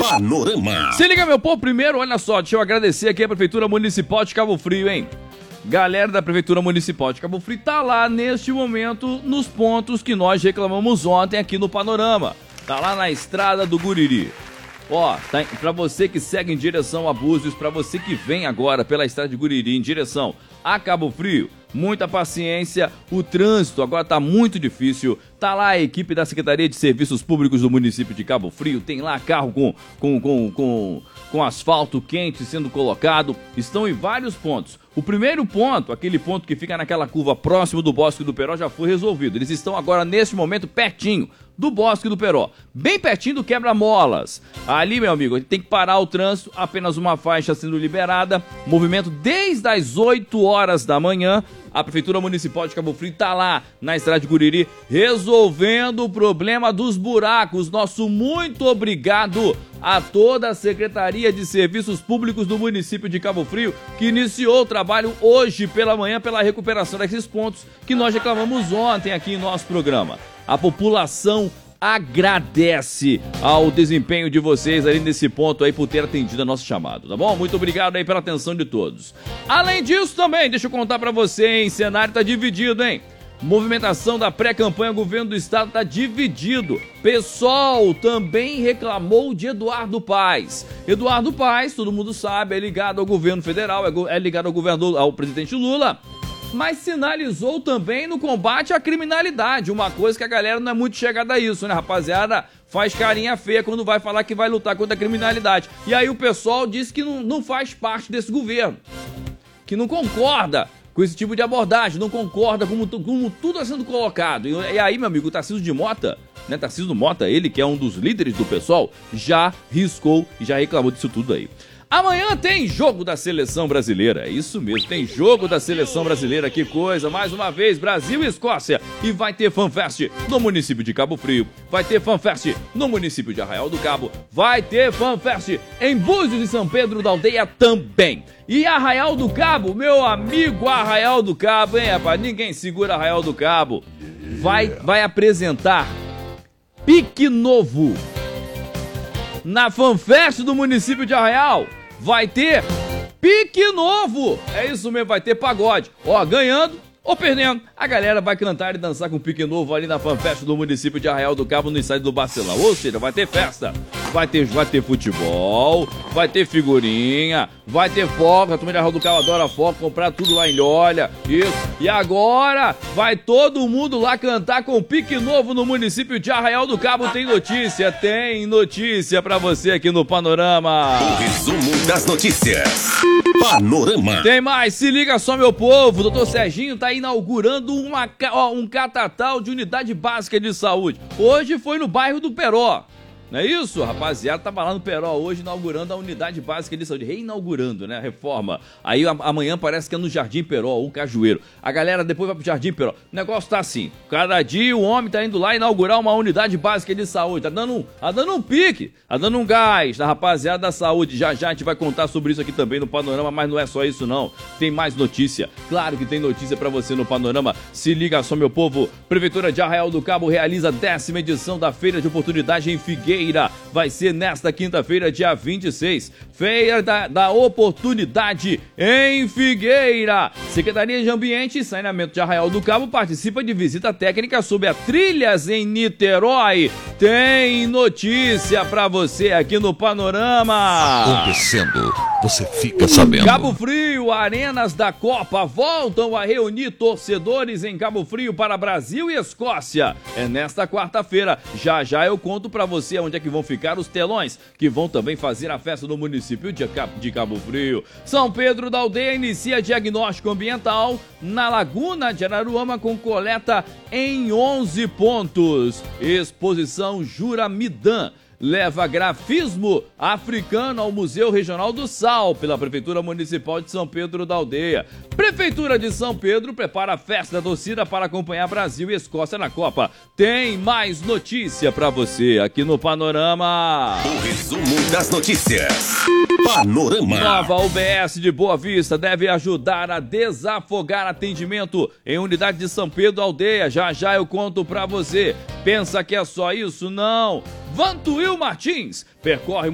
Panorama. Se liga, meu povo, primeiro, olha só, deixa eu agradecer aqui a Prefeitura Municipal de Cabo Frio, hein? Galera da Prefeitura Municipal de Cabo Frio tá lá neste momento nos pontos que nós reclamamos ontem aqui no Panorama. Tá lá na estrada do Guriri. Ó, tá, pra você que segue em direção a Búzios, pra você que vem agora pela estrada de Guriri em direção a Cabo Frio, muita paciência, o trânsito agora tá muito difícil. Tá lá a equipe da Secretaria de Serviços Públicos do município de Cabo Frio, tem lá carro com asfalto quente sendo colocado, estão em vários pontos. O primeiro ponto, aquele ponto que fica naquela curva próximo do Bosque do Peró, já foi resolvido. Eles estão agora, neste momento, pertinho do Bosque do Peró, bem pertinho do quebra-molas. Ali, meu amigo, tem que parar o trânsito, apenas uma faixa sendo liberada, movimento desde as 8 horas da manhã. A Prefeitura Municipal de Cabo Frio está lá na estrada de Guriri resolvendo o problema dos buracos. Nosso muito obrigado a toda a Secretaria de Serviços Públicos do município de Cabo Frio, que iniciou o trabalho hoje pela manhã pela recuperação desses pontos que nós reclamamos ontem aqui em nosso programa. A população agradece ao desempenho de vocês ali nesse ponto aí por ter atendido a nosso chamado, tá bom? Muito obrigado aí pela atenção de todos. Além disso também, deixa eu contar pra você, hein? Cenário tá dividido, hein? Movimentação da pré-campanha, governo do estado tá dividido. PSOL também reclamou de Eduardo Paes. Eduardo Paes, todo mundo sabe, é ligado ao governo federal, é ligado ao governador, ao presidente Lula, mas sinalizou também no combate à criminalidade, uma coisa que a galera não é muito chegada a isso, né, rapaziada? Faz carinha feia quando vai falar que vai lutar contra a criminalidade. E aí o pessoal diz que não faz parte desse governo, que não concorda com esse tipo de abordagem, não concorda como tudo está sendo colocado. E aí, meu amigo, o Tarcísio Mota, né, Tarcísio Mota, ele que é um dos líderes do PSOL, já riscou e já reclamou disso tudo aí. Amanhã tem jogo da Seleção Brasileira, é isso mesmo, tem jogo da Seleção Brasileira, que coisa, mais uma vez, Brasil e Escócia, e vai ter FanFest no município de Cabo Frio, vai ter FanFest no município de Arraial do Cabo, vai ter FanFest em Búzios e São Pedro da Aldeia também. E Arraial do Cabo, meu amigo Arraial do Cabo, hein, rapaz, ninguém segura Arraial do Cabo, vai apresentar Pique Novo na FanFest do município de Arraial. Vai ter Pique Novo. É isso mesmo, vai ter pagode. Ó, ganhando ou perdendo, a galera vai cantar e dançar com Pique Novo ali na FanFest do município de Arraial do Cabo, no estádio do Barcelão. Ou seja, vai ter festa, vai ter futebol, vai ter figurinha, vai ter foco. A turma de Arraial do Cabo adora foco, comprar tudo lá em Olha. Isso. E agora vai todo mundo lá cantar com Pique Novo no município de Arraial do Cabo. Tem notícia pra você aqui no Panorama. O resumo das notícias. Panorama. Tem mais, se liga só, meu povo. O doutor Serginho tá inaugurando um catatal de unidade básica de saúde. Hoje foi no bairro do Peró. Não é isso, rapaziada? Tava lá no Peró hoje inaugurando a unidade básica de saúde. Reinaugurando, né? A reforma. Aí amanhã parece que é no Jardim Peró, ou Cajueiro. A galera depois vai pro Jardim Peró. O negócio tá assim. Cada dia o homem tá indo lá inaugurar uma unidade básica de saúde. Tá dando um pique, tá dando um gás na rapaziada da saúde. Já a gente vai contar sobre isso aqui também no Panorama, mas não é só isso não. Tem mais notícia. Claro que tem notícia pra você no Panorama. Se liga só, meu povo. Prefeitura de Arraial do Cabo realiza a 10ª edição da Feira de Oportunidade em Figueira. Vai ser nesta quinta-feira, dia 26. Feira da Oportunidade em Figueira. Secretaria de Ambiente e Saneamento de Arraial do Cabo participa de visita técnica sobre a trilhas em Niterói. Tem notícia pra você aqui no Panorama. Acontecendo, você fica sabendo. Cabo Frio, arenas da Copa voltam a reunir torcedores em Cabo Frio para Brasil e Escócia. É nesta quarta-feira. Já eu conto pra você onde é que vão ficar os telões, que vão também fazer a festa no município de Cabo Frio. São Pedro da Aldeia inicia diagnóstico ambiental na Laguna de Araruama com coleta em 11 pontos. Exposição Juramidã leva grafismo africano ao Museu Regional do Sal, pela Prefeitura Municipal de São Pedro da Aldeia. Prefeitura de São Pedro prepara a festa da torcida para acompanhar Brasil e Escócia na Copa. Tem mais notícia pra você aqui no Panorama. O resumo das notícias. Panorama. Nova UBS de Boa Vista deve ajudar a desafogar atendimento em unidade de São Pedro da Aldeia. Já eu conto pra você. Pensa que é só isso? Não. Vantuil Martins percorre